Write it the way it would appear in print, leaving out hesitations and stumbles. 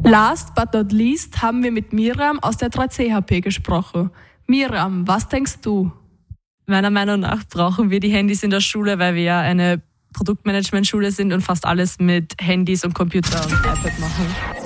Last but not least haben wir mit Miriam aus der 3CHP gesprochen. Miriam, was denkst du? Meiner Meinung nach brauchen wir die Handys in der Schule, weil wir ja eine Produktmanagement-Schule sind und fast alles mit Handys und Computer und iPad machen.